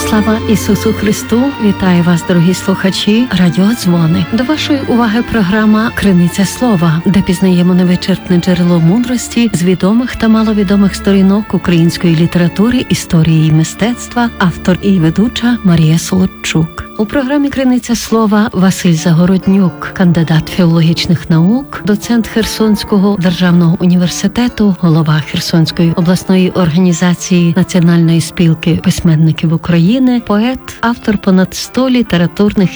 Слава Ісусу Христу! Вітаю вас, дорогі слухачі Радіо Дзвони. До вашої уваги програма «Криниця слова», де пізнаємо невичерпне джерело мудрості з відомих та маловідомих сторінок української літератури, історії і мистецтва, автор і ведуча Марія Солодчук. У програмі «Криниця слова» Василь Загороднюк, кандидат філологічних наук, доцент Херсонського державного університету, голова Херсонської обласної організації Національної спілки письменників України, поет, автор понад 100 літературних,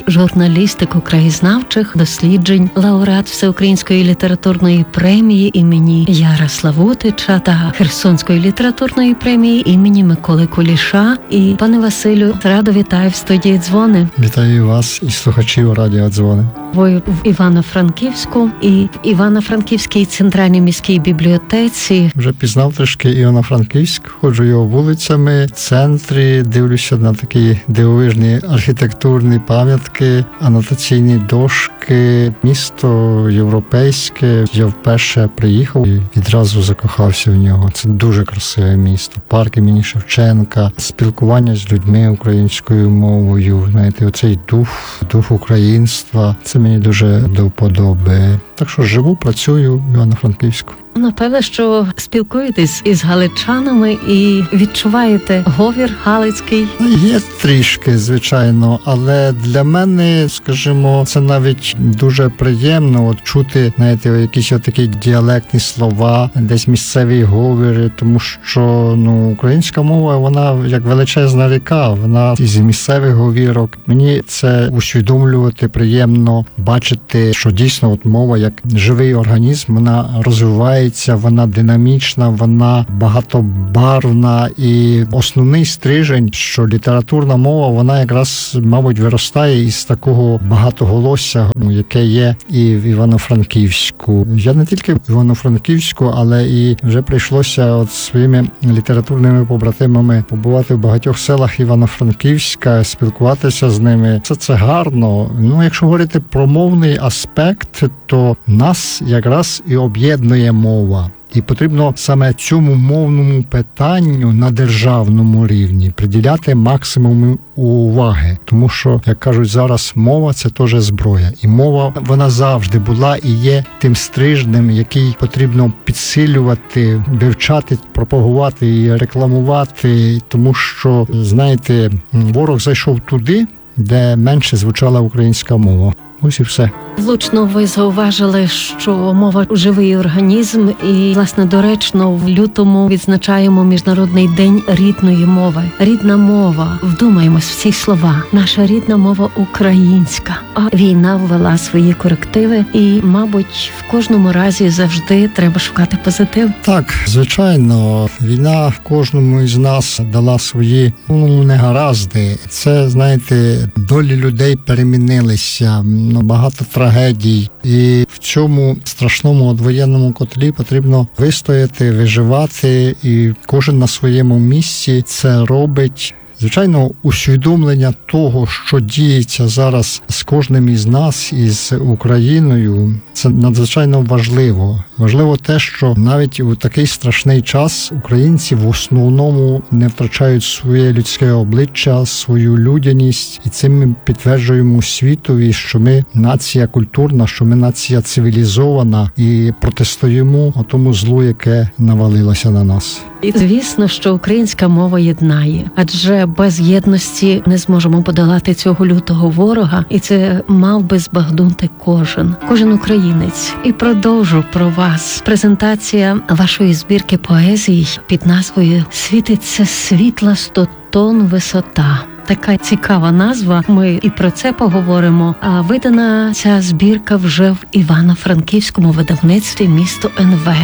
журналістико-краєзнавчих досліджень, лауреат Всеукраїнської літературної премії імені Яра Славутича та Херсонської літературної премії імені Миколи Куліша. І, пане Василю, радо вітаю в студії «Дзвони». Вітаю вас і слухачів Радіо Дзвони. Ви в Івано-Франківську і в Івано-Франківській центральній міській бібліотеці. Вже пізнав трішки Івано-Франківськ, ходжу його вулицями, в центрі, дивлюся на такі дивовижні архітектурні пам'ятки, анотаційні дошки, місто європейське. Я вперше приїхав і відразу закохався в нього. Це дуже красиве місто. Парк імені Шевченка, спілкування з людьми українською мовою, знаєте, оцей дух українства. Це мені дуже до вподоби. Так що живу, працюю в Івано-Франківську. Напевно, що спілкуєтесь із галичанами і відчуваєте говір галицький? Є трішки, звичайно, але для мене, скажімо, це навіть дуже приємно чути, знаєте, якісь такі діалектні слова, десь місцеві говіри, тому що, українська мова, вона як величезна ріка, вона із місцевих говірок. Мені це усвідомлювати приємно, бачити, що дійсно мова як живий організм, вона розвивається, вона динамічна, вона багатобарвна, і основний стрижень, що літературна мова, вона якраз, мабуть, виростає із такого багатоголосся, яке є і в Івано-Франківську. Я не тільки в Івано-Франківську, але і вже прийшлося своїми літературними побратимами побувати в багатьох селах Івано-Франківська, спілкуватися з ними. Це гарно. Якщо говорити про мовний аспект, то нас якраз і об'єднує мова. І потрібно саме цьому мовному питанню на державному рівні приділяти максимум уваги. Тому що, як кажуть зараз, мова – це теж зброя. І мова, вона завжди була і є тим стрижнем, який потрібно підсилювати, вивчати, пропагувати і рекламувати. Тому що, знаєте, ворог зайшов туди, де менше звучала українська мова. Ось і все. Влучно ви зауважили, що мова – живий організм, і, власне, доречно в лютому відзначаємо Міжнародний день рідної мови. Рідна мова, вдумаємось в ці слова, наша рідна мова українська. А війна ввела свої корективи і, мабуть, в кожному разі завжди треба шукати позитив. Так, звичайно, війна кожному із нас дала свої негаразди. Це, знаєте, долі людей перемінилися, багато трагедій. І в цьому страшному воєнному котлі потрібно вистояти, виживати, і кожен на своєму місці це робить. Звичайно, усвідомлення того, що діється зараз з кожним із нас, із Україною, це надзвичайно важливо. Важливо те, що навіть у такий страшний час українці в основному не втрачають своє людське обличчя, свою людяність. І цим ми підтверджуємо світові, що ми нація культурна, що ми нація цивілізована і протистоїмо тому злу, яке навалилося на нас. І звісно, що українська мова єднає, адже без єдності не зможемо подолати цього лютого ворога, і це мав би збагнути кожен українець. І продовжу про вас. Презентація вашої збірки поезій під назвою «Світиться світла 100 тонн висота». Така цікава назва, ми і про це поговоримо. А видана ця збірка вже в Івано-Франківському видавництві «Місто НВ»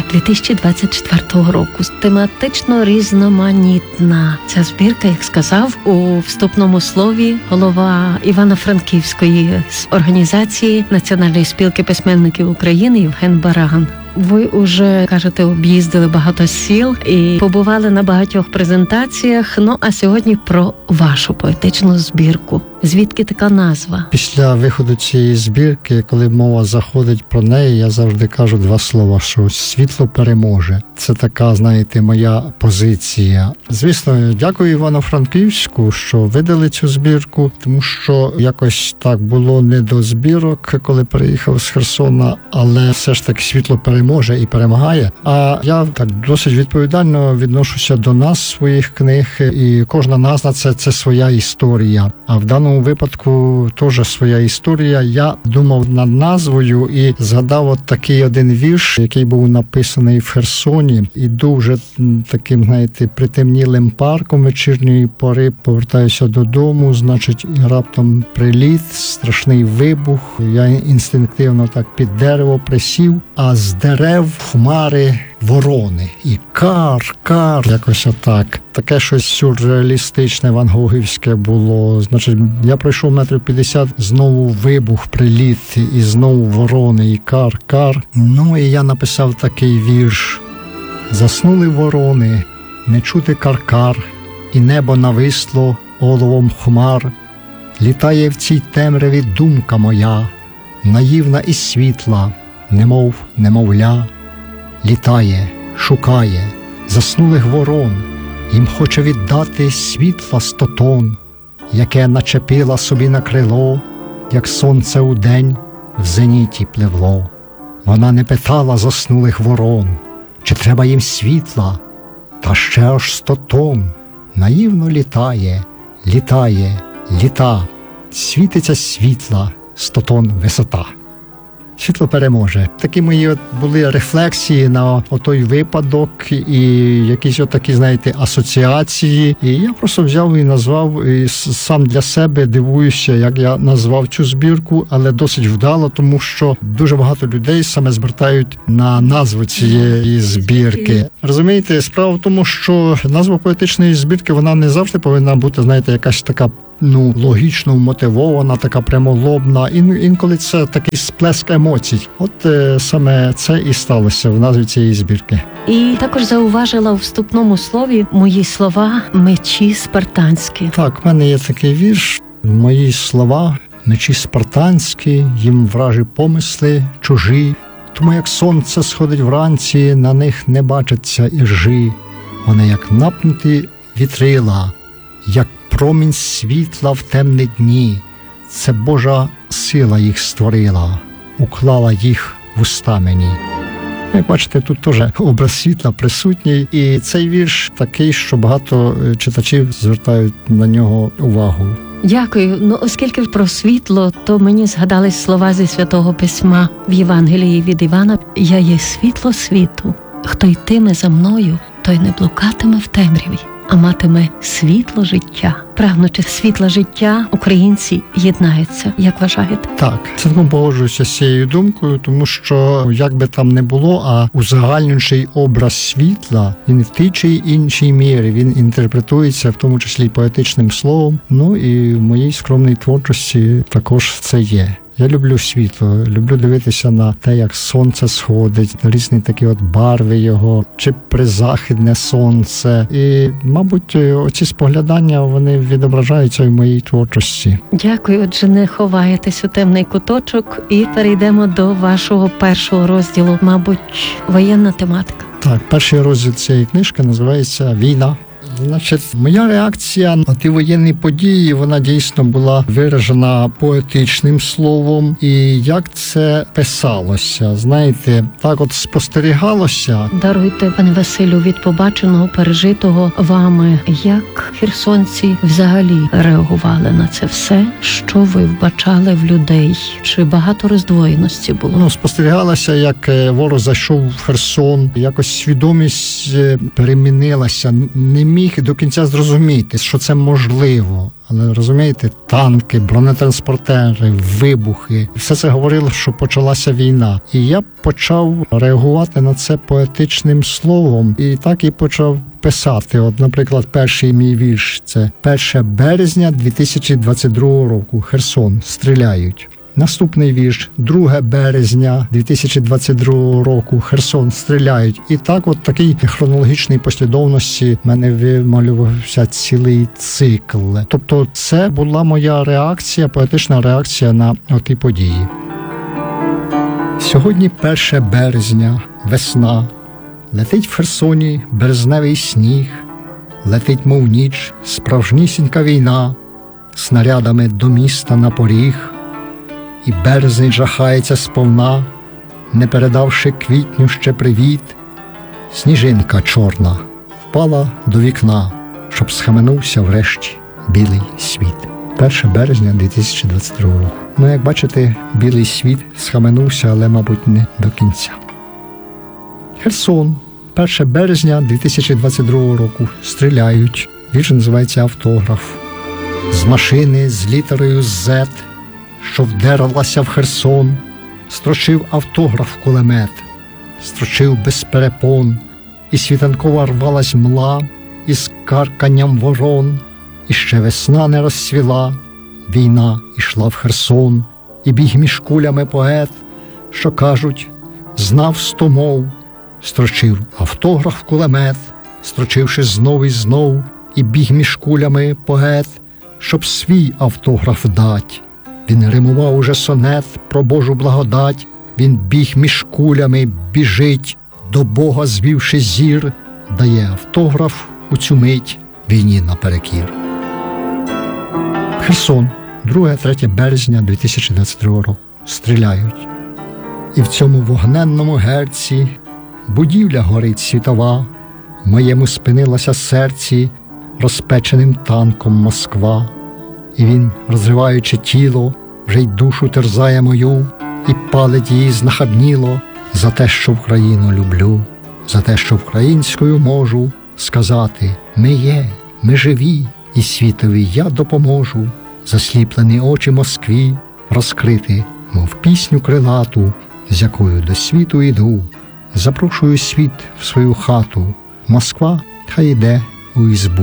2024 року. Тематично різноманітна. Ця збірка, як сказав у вступному слові голова Івано-Франківської організації Національної спілки письменників України Євген Бараган. Ви уже, кажете, об'їздили багато сіл і побували на багатьох презентаціях. А сьогодні про вашу поетичну збірку. Звідки така назва? Після виходу цієї збірки, коли мова заходить про неї, я завжди кажу два слова, що світло переможе. Це така, знаєте, моя позиція. Звісно, дякую Івано-Франківську, що видали цю збірку, тому що якось так було не до збірок, коли переїхав з Херсона, але все ж таки світло переможе і перемагає. А я так досить відповідально відношуся до нас, своїх книг, і кожна назва це своя історія. А в даному випадку теж своя історія. Я думав над назвою і згадав от такий один вірш, який був написаний в Херсоні. Іду вже таким, знаєте, притемнілим парком вечірньої пори, повертаюся додому, значить, і раптом приліт, страшний вибух. Я інстинктивно так під дерево присів, а з дерев хмари ворони. І кар, якось отак. Таке щось сюрреалістичне, вангогівське було. Значить, я пройшов 50 метрів, знову вибух, приліт, і знову ворони, і кар. Ну, і я написав такий вірш. Заснули ворони, не чути кар-кар, і небо нависло оловом хмар. Літає в цій темряві думка моя, наївна і світла, немов немовля. Літає, шукає заснулих ворон, їм хоче віддати світла 100 тонн, яке начепила собі на крило, як сонце удень в зеніті пливло. Вона не питала заснулих ворон, чи треба їм світла, та ще аж 100 тонн. Наївно літає, літа, світиться світла 100 тонн висота. Світло переможе. Такі мої от були рефлексії на той випадок і якісь отакі, знаєте, асоціації. І я просто взяв і назвав, і сам для себе дивуюся, як я назвав цю збірку, але досить вдало, тому що дуже багато людей саме звертають на назву цієї збірки. Розумієте, справа в тому, що назва поетичної збірки, вона не завжди повинна бути, знаєте, якась така логічно вмотивована, така прямолобна. Інколи це такий сплеск емоцій. От саме це і сталося в назві цієї збірки. І також зауважила у вступному слові мої слова «Мечі спартанські». Так, в мене є такий вірш. Мої слова «Мечі спартанські, їм вражі помисли чужі. Тому як сонце сходить вранці, на них не бачаться іржі. Вони як напнуті вітрила, як промінь світла в темні дні. Це Божа сила їх створила, уклала їх в уста мені. Як бачите, тут теж образ світла присутній, і цей вірш такий, що багато читачів звертають на нього увагу. Дякую. Оскільки про світло, то мені згадались слова зі Святого Письма в Євангелії від Івана. «Я є світло світу. Хто йтиме за мною, той не блукатиме в темряві, а матиме світло життя». Прагнучи світла життя, українці єднаються. Як вважаєте? Так, цілком погоджуюся з цією думкою, тому що, як би там не було, а узагальнюючий образ світла, він в тій чи іншій мірі, він інтерпретується, в тому числі й поетичним словом. Ну і в моїй скромній творчості також це є. Я люблю світло, люблю дивитися на те, як сонце сходить, на різні такі от барви його, чи призахідне сонце. І, мабуть, оці споглядання, вони відображаються в моїй творчості. Дякую. Отже, не ховаєтесь у темний куточок і перейдемо до вашого першого розділу, мабуть, воєнна тематика. Так, перший розділ цієї книжки називається «Війна». Значить, моя реакція на ті воєнні події, вона дійсно була виражена поетичним словом. І як це писалося, знаєте, так от спостерігалося. Даруйте, пане Василю, від побаченого, пережитого вами, як херсонці взагалі реагували на це все, що ви вбачали в людей? Чи багато роздвоєності було? Спостерігалося, як ворог зайшов в Херсон, якось свідомість перемінилася, не міг до кінця зрозуміти, що це можливо. Але, розумієте, танки, бронетранспортери, вибухи. Все це говорило, що почалася війна. І я почав реагувати на це поетичним словом. І так і почав писати. От, наприклад, перший мій вірш – це 1 березня 2022 року. Херсон. Стріляють. Наступний вірш, 2 березня 2022 року, Херсон, стріляють. І так, от такій хронологічній послідовності в мене вималювався цілий цикл. Тобто це була моя реакція, поетична реакція на оті події. Сьогодні 1 березня, весна. Летить в Херсоні березневий сніг, летить, мов ніч, справжнісінька війна, снарядами до міста на поріг. І березень жахається сповна, не передавши квітню ще привіт. Сніжинка чорна впала до вікна, щоб схаменувся врешті білий світ. 1 березня 2022 року. Ну, як бачите, білий світ схаменувся, але, мабуть, не до кінця. Херсон. 1 березня 2022 року. Стріляють. Вірш називається «Автограф». З машини з літерою «З», що вдерлася в Херсон, строчив автограф кулемет, строчив без перепон, і світанкова рвалась мла із карканням ворон. І ще весна не розцвіла, війна ішла в Херсон, і біг між кулями поет, що, кажуть, знав 100 мов, строчив автограф кулемет, строчивши знов і знов, і біг між кулями поет, щоб свій автограф дать. Він римував уже сонет про Божу благодать, він біг між кулями, біжить, до Бога звівши зір, дає автограф у цю мить війні наперекір. Херсон, 2-3 березня 2022 року. Стріляють. І в цьому вогненному герці будівля горить світова, в моєму спинилося серці розпеченим танком Москва. І він, розриваючи тіло, вже й душу терзає мою, і палить її знахабніло за те, що Україну люблю, за те, що українською можу сказати: ми є, ми живі, і світові я допоможу, засліплені очі Москві розкрити, мов пісню крилату, з якою до світу йду, запрошую світ в свою хату, Москва хай йде у ізбу.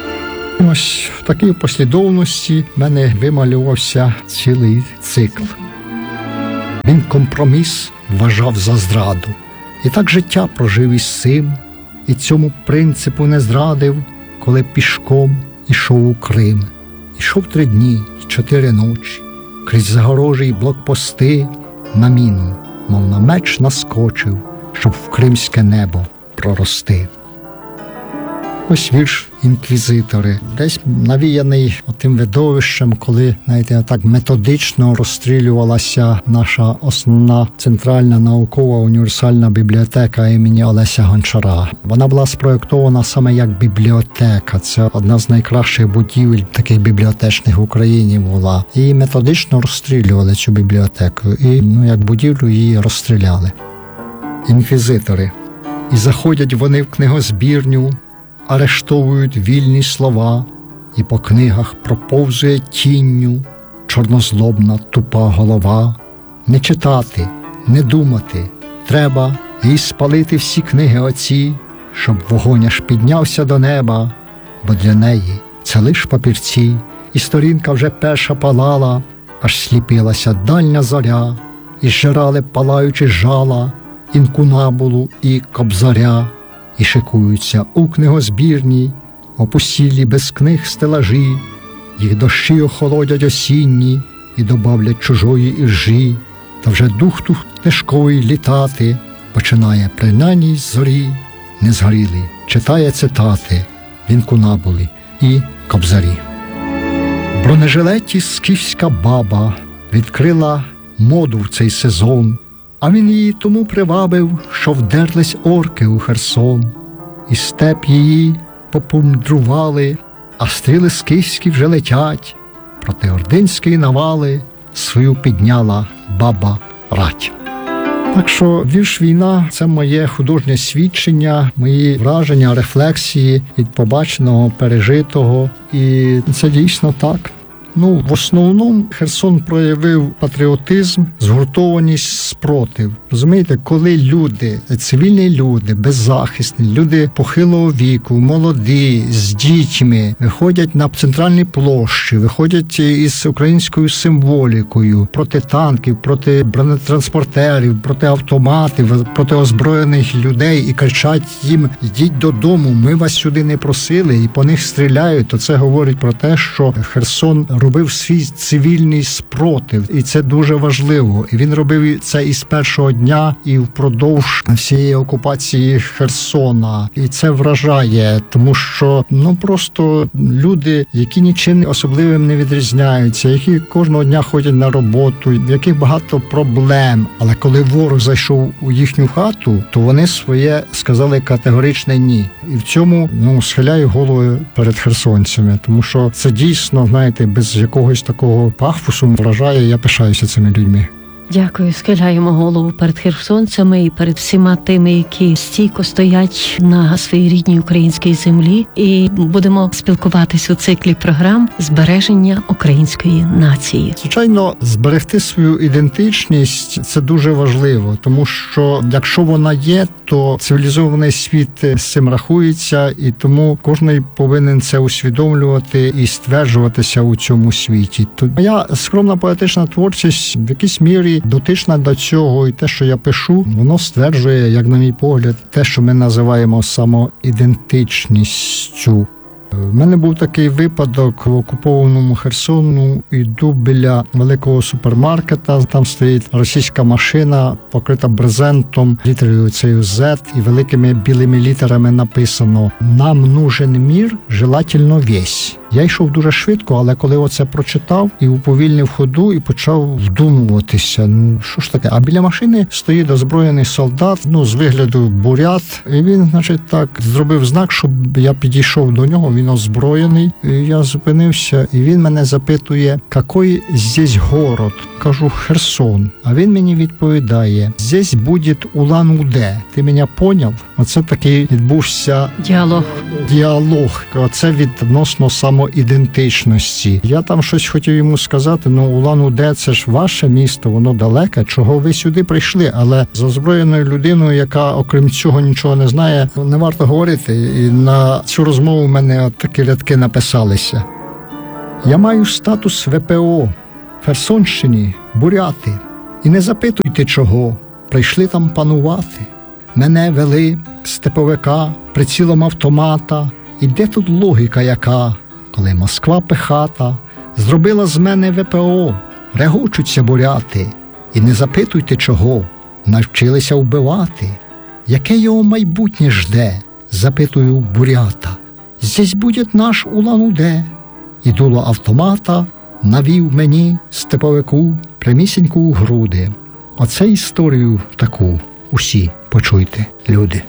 Ось в такій послідовності в мене вималювався цілий цикл. Він компроміс вважав за зраду, і так життя прожив із цим, і цьому принципу не зрадив, коли пішком ішов у Крим. Ішов 3 дні й 4 ночі, крізь загорожі й блокпости, на міну, мов на меч наскочив, щоб в кримське небо прорости. Ось вірш «Інквізитори», десь навіяний тим видовищем, коли, знаєте, так методично розстрілювалася наша основна центральна наукова універсальна бібліотека імені Олеся Гончара. Вона була спроєктована саме як бібліотека. Це одна з найкращих будівель таких бібліотечних в Україні була. І методично розстрілювали цю бібліотеку. І, як будівлю її розстріляли. Інквізитори. І заходять вони в книгозбірню, арештовують вільні слова, і по книгах проповзує тінню чорнозлобна тупа голова. Не читати, не думати, треба і спалити всі книги оці, щоб вогонь аж піднявся до неба, бо для неї це лиш папірці, і сторінка вже перша палала, аж сліпилася дальня зоря, і зжирали палаючи жала, інкунабулу і кобзаря. І шикуються у книгозбірні, опустілі без книг стелажі, їх дощі охолодять осінні і добавлять чужої іржі, та вже дух тут книжковий літати починає при наній зорі, не згорілий, читає цитати в інкунабулі і кобзарі. В бронежилеті скіфська баба відкрила моду в цей сезон, а він її тому привабив, що вдерлись орки у Херсон. І степ її попундрували, а стріли скіфські вже летять. Проти ординської навали свою підняла баба рать. Так що вірш «Війна» – це моє художнє свідчення, мої враження, рефлексії від побаченого, пережитого. І це дійсно так. В основному Херсон проявив патріотизм, згуртованість, спротив. Розумієте, коли люди, цивільні люди, беззахисні, люди похилого віку, молоді, з дітьми, виходять на центральні площі, виходять із українською символікою проти танків, проти бронетранспортерів, проти автоматів, проти озброєних людей і кричать їм: «Йдіть додому, ми вас сюди не просили», і по них стріляють, то це говорить про те, що Херсон робив свій цивільний спротив, і це дуже важливо. І він робив це із першого дня і впродовж всієї окупації Херсона. І це вражає, тому що просто люди, які нічим особливим не відрізняються, які кожного дня ходять на роботу, в яких багато проблем. Але коли ворог зайшов у їхню хату, то вони своє сказали категоричне ні. І в цьому схиляю голову перед херсонцями, тому що це дійсно, знаєте, без якогось такого пафосу вражає, я пишаюся цими людьми. Дякую. Схиляємо голову перед херсонцями і перед всіма тими, які стійко стоять на своїй рідній українській землі. І будемо спілкуватись у циклі програм «Збереження української нації». Звичайно, зберегти свою ідентичність – це дуже важливо, тому що якщо вона є, то цивілізований світ з цим рахується, і тому кожен повинен це усвідомлювати і стверджуватися у цьому світі. То моя скромна поетична творчість в якійсь мірі дотична до цього, і те, що я пишу, воно стверджує, як на мій погляд, те, що ми називаємо самоідентичністю. В мене був такий випадок в окупованому Херсону. Йду біля великого супермаркета, там стоїть російська машина, покрита брезентом, літерою цією Z, і великими білими літерами написано: «Нам нужен мир, желательно весь». Я йшов дуже швидко, але коли оце прочитав і уповільнив ходу і почав вдумуватися, що ж таке? А біля машини стоїть озброєний солдат, з вигляду бурят, і він, так, зробив знак, щоб я підійшов до нього, він озброєний. І я зупинився, і він мене запитує: «Какой здесь город?» Кажу: «Херсон». А він мені відповідає: «Здесь буде Улан-Удэ». Ти мене поняв? Оце такий відбувся діалог. Оце відносно самоідентичності. Я там щось хотів йому сказати: Улан-Удэ – це ж ваше місто, воно далеке, чого ви сюди прийшли? Але з озброєною людиною, яка окрім цього нічого не знає, не варто говорити. І на цю розмову в мене такі рядки написалися. «Я маю статус ВПО. Херсонщині, буряти. І не запитуйте чого, прийшли там панувати. Мене вели степовика, прицілом автомата. І де тут логіка яка, коли Москва пихата зробила з мене ВПО, регочуться буряти. І не запитуйте чого, навчилися вбивати. Яке його майбутнє жде, запитую бурята. Здесь буде наш Улан-Удэ». І дуло автомата навів мені, степовику, прямісіньку у груди. Оце історію таку усі почуйте, люди.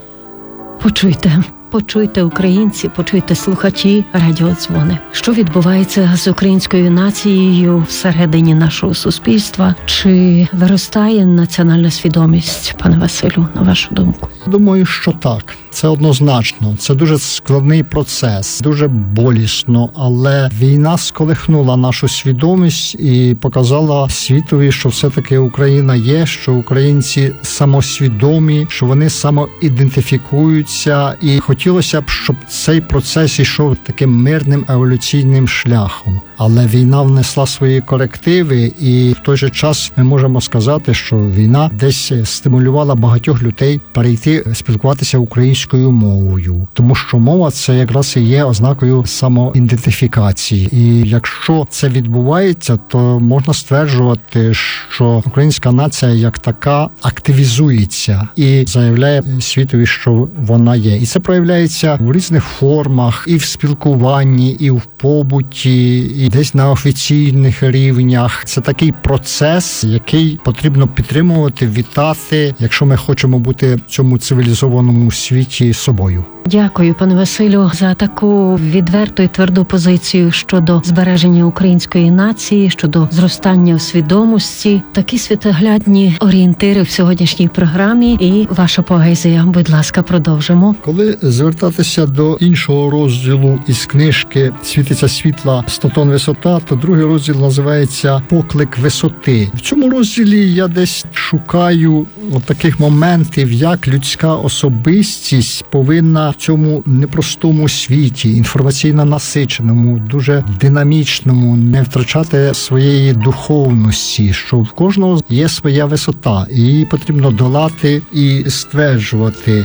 Почуйте, українці, почуйте, слухачі радіодзвони. Що відбувається з українською нацією всередині нашого суспільства? Чи виростає національна свідомість, пане Василю, на вашу думку? Думаю, що так. Це однозначно. Це дуже складний процес, дуже болісно, але війна сколихнула нашу свідомість і показала світові, що все-таки Україна є, що українці самосвідомі, що вони самоідентифікуються, і хотілося б, щоб цей процес йшов таким мирним еволюційним шляхом. Але війна внесла свої корективи, і в той же час ми можемо сказати, що війна десь стимулювала багатьох людей перейти спілкуватися українською мовою. Тому що мова – це якраз і є ознакою самоідентифікації. І якщо це відбувається, то можна стверджувати, що українська нація як така активізується і заявляє світові, що вона є. І це проявляється в різних формах, і в спілкуванні, і в побуті, і десь на офіційних рівнях. Це такий процес, який потрібно підтримувати, вітати, якщо ми хочемо бути в цьому цивілізованому світі собою. Дякую, пане Василю, за таку відверту і тверду позицію щодо збереження української нації, щодо зростання у свідомості. Такі світоглядні орієнтири в сьогоднішній програмі. І ваша поезія, будь ласка, продовжимо. Коли звертатися до іншого розділу із книжки «Світиться світла 100 тонн висота», то другий розділ називається «Поклик висоти». В цьому розділі я десь шукаю таких моментів, як людська особистість повинна в цьому непростому світі, інформаційно насиченому, дуже динамічному, не втрачати своєї духовності, що в кожного є своя висота, і її потрібно долати і стверджувати.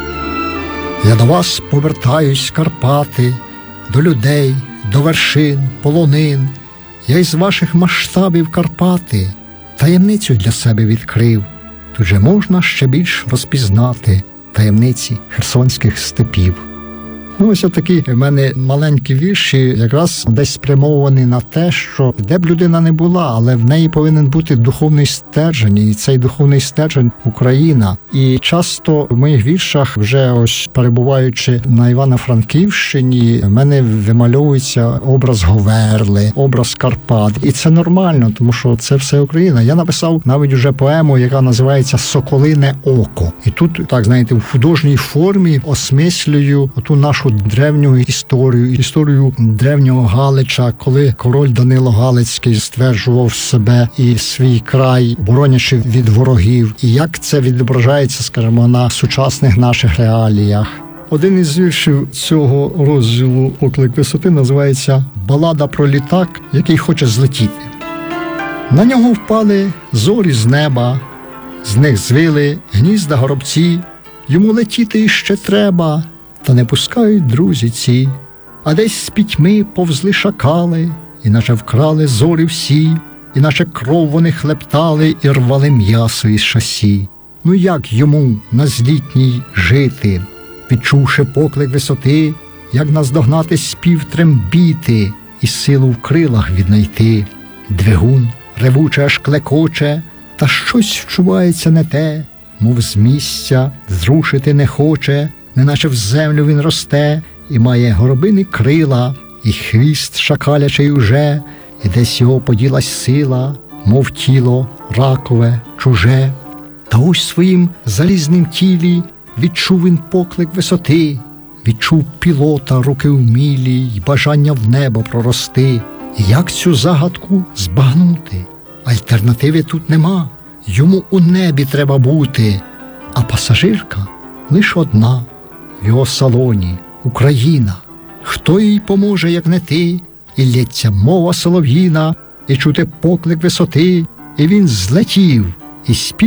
Я до вас повертаюсь, Карпати, до людей, до вершин, полонин. Я із ваших масштабів Карпати таємницю для себе відкрив. Тут же можна ще більш розпізнати таємниці херсонських степів. Ось такі в мене маленькі вірші, якраз десь спрямовані на те, що де б людина не була, але в неї повинен бути духовний стержень, і цей духовний стержень – Україна. І часто в моїх віршах, вже ось перебуваючи на Івано-Франківщині, в мене вимальовується образ Говерли, образ Карпат. І це нормально, тому що це все Україна. Я написав навіть уже поему, яка називається «Соколине око». І тут, так знаєте, в художній формі осмислюю оту нашу древню історію древнього Галича, коли король Данило Галицький стверджував себе і свій край, боронячи від ворогів. І як це відображається, скажімо, на сучасних наших реаліях. Один із віршів цього розділу «Поклик висоти» називається «Балада про літак, який хоче злетіти». На нього впали зорі з неба, з них звили гнізда горобці, йому летіти іще треба, та не пускають друзі ці, а десь з пітьми повзли шакали, іначе вкрали зорі всі, іначе кров вони хлептали і рвали м'ясо із шасі. Ну як йому на злітній жити, відчувши поклик висоти, як наздогнати спів трембіти і силу в крилах віднайти? Двигун ревуче аж клекоче, та щось вчувається не те, мов з місця зрушити не хоче, неначе в землю він росте, і має горобини крила, і хвіст шакалячий уже, і десь його поділась сила, мов тіло ракове, чуже. Та ось своїм залізним тілі відчув він поклик висоти, відчув пілота руки вмілі й бажання в небо прорости. І як цю загадку збагнути? Альтернативи тут нема, йому у небі треба бути, а пасажирка лиш одна. В його салоні Україна. Хто їй поможе, як не ти? І лється мова солов'їна, і чути поклик висоти, і він злетів, і спів